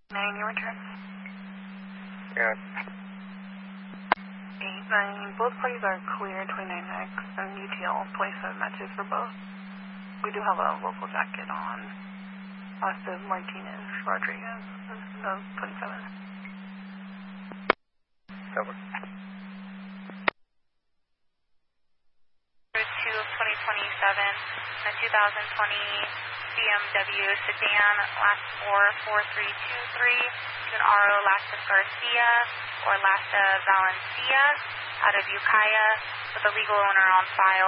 9, your return. Yeah. 8, 9, both parties are clear, 29X, and UTL 27 matches for both. We do have a local jacket on. Austin Martinez Rodriguez, 27. Over. Route 2 of 2027, a 2020 BMW sedan, last 44323, to an RO Lasta Garcia or Lasta Valencia out of Ukiah with a legal owner on file.